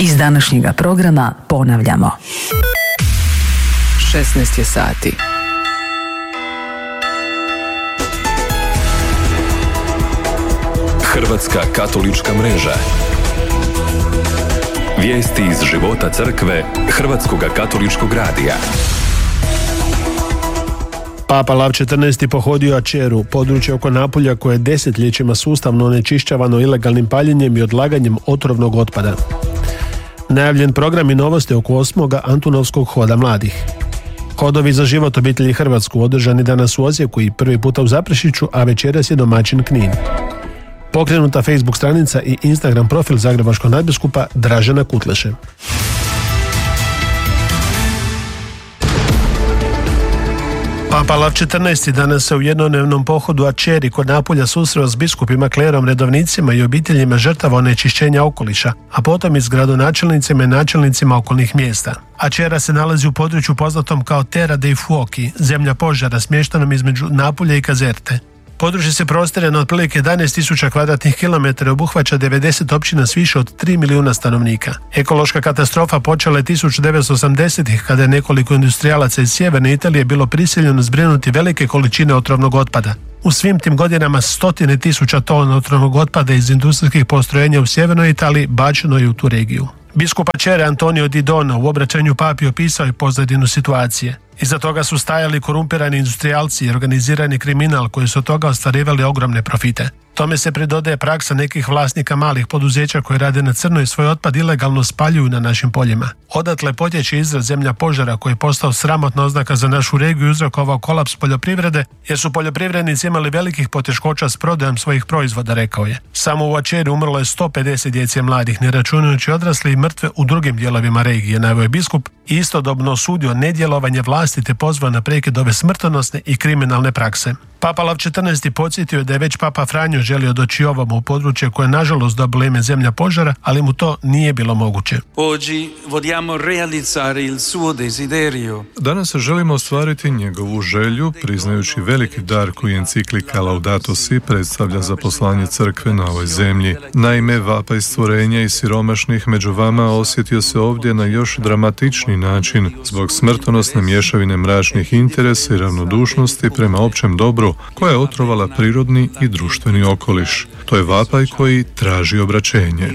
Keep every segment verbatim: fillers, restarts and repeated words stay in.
Iz današnjega programa ponavljamo. šesnaest je sati. Hrvatska katolička mreža. Vijesti iz života crkve Hrvatskoga katoličkog radija. Papa Lav četrnaesti pohodio Aceru, područje oko Napulja koje je desetljećima sustavno onečišćavano ilegalnim paljenjem i odlaganjem otrovnog otpada. Najavljen program i novosti oko osmoga Antunovskog hoda mladih. Hodovi za život obitelji Hrvatsku održani danas u Osijeku i prvi puta u Zaprešiću, a večeras je domaćin Knin. Pokrenuta Facebook stranica i Instagram profil Zagrebačkog nadbiskupa Dražena Kutleše. Papa Lav četrnaesti danas se u jednodnevnom pohodu Aceri kod Napulja susreo s biskupima, klerom, redovnicima i obiteljima žrtava onečišćenja okoliša, a potom i s gradonačelnicima i načelnicima okolnih mjesta. Acera se nalazi u području poznatom kao Terra dei Fuochi, zemlja požara, smještenom između Napulja i Kazerte. Područje se prostire na otprilike jedanaest tisuća kvadratnih kilometara i obuhvaća devedeset općina s više od tri milijuna stanovnika. Ekološka katastrofa počela je tisuću devetsto osamdesetih kada je nekoliko industrijalaca iz sjeverne Italije bilo prisiljeno zbrinuti velike količine otrovnog otpada. U svim tim godinama stotine tisuća tona otrovnog otpada iz industrijskih postrojenja u sjevernoj Italiji bačeno je u tu regiju. Biskup Acere Antonio Di Dono u obraćanju papi opisao je pozadinu situacije. Iza toga su stajali korumpirani industrijalci i organizirani kriminal koji su od toga ostvarivali ogromne profite. Tome se pridodaje praksa nekih vlasnika malih poduzeća koji rade na crno i svoj otpad ilegalno spaljuju na našim poljima. Odatle potječe izraz zemlja požara koji je postao sramotna oznaka za našu regiju i uzrokovao kolaps poljoprivrede jer su poljoprivrednici imali velikih poteškoća s prodajom svojih proizvoda, rekao je. Samo u Aceri umrlo je sto pedeset djece mladih, ne računajući odrasli i mrtve u drugim dijelovima regije, naveo je biskup i istodobno osudio nedjelovanje vlasti te pozvao na prekid ove smrtonosne i kriminalne prakse. Papa Lav četrnaesti podsjetio je da je već Papa Franjo želio doći ovamo u područje koje nažalost dobilo ime zemlja požara, ali mu to nije bilo moguće. Danas želimo ostvariti njegovu želju, priznajući veliki dar koji enciklika Laudato Si predstavlja za poslanje crkve na ovoj zemlji. Naime, vapaj stvorenja i siromašnih među vama osjetio se ovdje na još dramatični način zbog smrtonosne mješavine mračnih interesa i ravnodušnosti prema općem dobru koja je otrovala prirodni i društveni okoliš. To je vapaj koji traži obraćenje.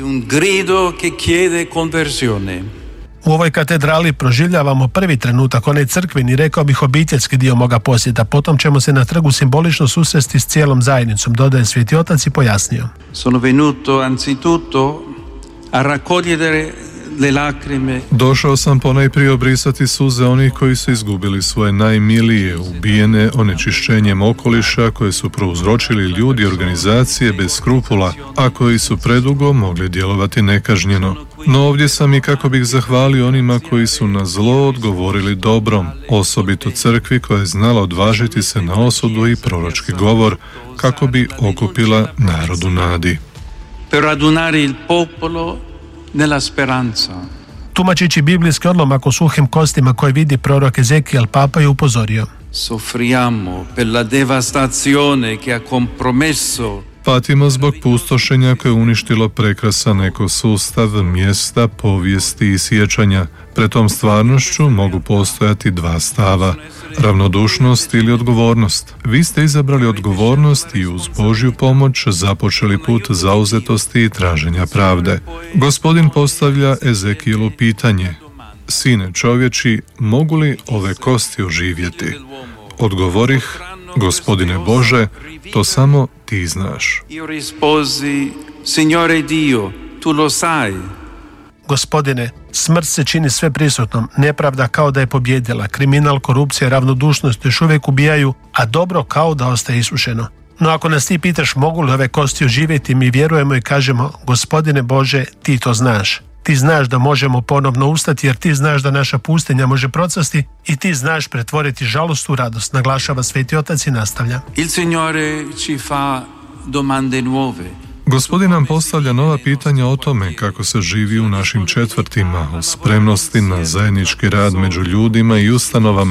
U ovoj katedrali proživljavamo prvi trenutak, onaj crkveni, rekao bih obiteljski dio moga posjeta. Potom ćemo se na trgu simbolično susresti s cijelom zajednicom, dodaje Sveti Otac i pojasnio. Sono venuto anzitutto a raccogliere le lacrime. Došao sam ponajprije obrisati suze onih koji su izgubili svoje najmilije, ubijene onečišćenjem okoliša koje su prouzročili ljudi i organizacije bez skrupula, a koji su predugo mogli djelovati nekažnjeno. No ovdje sam i kako bih zahvalio onima koji su na zlo odgovorili dobrom, osobito crkvi koja je znala odvažiti se na osudu i proročki govor kako bi okupila narod u nadi. Per radunare il popolo nella speranza. Tumačići biblijski odlomak o suhim kostima koje vidi prorok Ezekijel, Papa je upozorio. Soffriamo per la devastazione che ha compromesso. Patimo zbog pustošenja koje je uništilo prekrasan ekosustav, mjesta, povijesti i sjećanja. Pred tom stvarnošću mogu postojati dva stava, ravnodušnost ili odgovornost. Vi ste izabrali odgovornost i uz Božju pomoć započeli put zauzetosti i traženja pravde. Gospodin postavlja Ezekijelu pitanje: Sine čovječi, mogu li ove kosti oživjeti? Odgovorih: Gospodine Bože, to samo ti znaš. Io risposi: Signore Dio, tu lo sai. Gospodine, smrt se čini sve prisutnom, nepravda kao da je pobjedila, kriminal, korupcija i ravnodušnost još uvijek ubijaju, a dobro kao da ostaje isušeno. No ako nas ti pitaš mogu li ove kosti oživjeti, mi vjerujemo i kažemo: Gospodine Bože, ti to znaš. Ti znaš da možemo ponovno ustati jer ti znaš da naša pustinja može procvasti i ti znaš pretvoriti žalost u radost, naglašava Sveti Otac i nastavlja. Il Signore ci fa domande nuove. Gospodin nam postavlja nova pitanja o tome kako se živi u našim četvrtima, o spremnosti na zajednički rad među ljudima i ustanovama,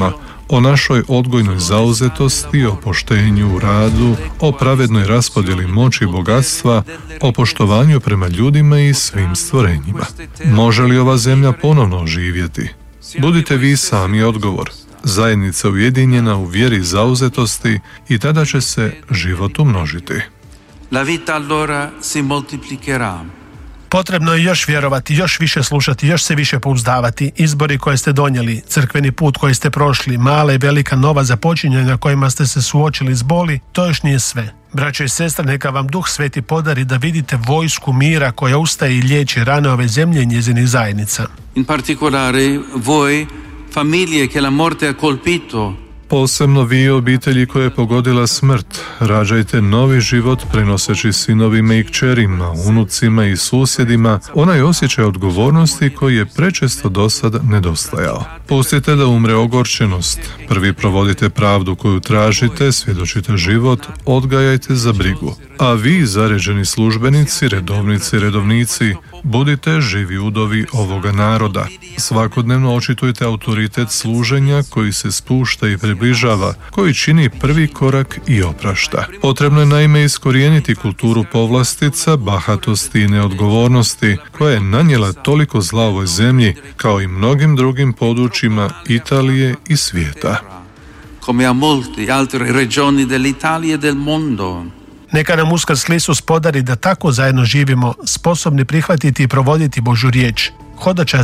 o našoj odgojnoj zauzetosti, o poštenju u radu, o pravednoj raspodjeli moći i bogatstva, o poštovanju prema ljudima i svim stvorenjima. Može li ova zemlja ponovno oživjeti? Budite vi sami odgovor. Zajednica ujedinjena u vjeri zauzetosti i tada će se život umnožiti. La vita allora si moltiplicherà. Potrebno je još vjerovati, još više slušati, još se više pouzdavati. Izbori koje ste donijeli, crkveni put koji ste prošli, mala i velika nova započinjanja kojima ste se suočili s boli, to još nije sve. Braćo i sestre, neka vam Duh Sveti podari da vidite vojsku mira koja ustaje i liječi rane ove zemlje i njezinih zajednica. In particolare voi, famiglie che la morte ha colpito. Posebno vi, obitelji koje je pogodila smrt, rađajte novi život prenoseći sinovima i kćerima, unucima i susjedima onaj osjećaj odgovornosti koji je prečesto dosad nedostajao. Pustite da umre ogorčenost, prvi provodite pravdu koju tražite, svjedočite život, odgajajte za brigu. A vi, zaređeni službenici, redovnici i redovnici, budite živi udovi ovoga naroda. Svakodnevno očitujte autoritet služenja koji se spušta i približava, koji čini prvi korak i oprašta. Potrebno je naime iskorijeniti kulturu povlastica, bahatosti i neodgovornosti koja je nanijela toliko zla ovoj zemlji kao i mnogim drugim područjima Italije i svijeta. Come a molte altre regioni dell'Italia e del mondo. Neka nam Uskrs Hristos podari da tako zajedno živimo, sposobni prihvatiti i provoditi Božju riječ, hodača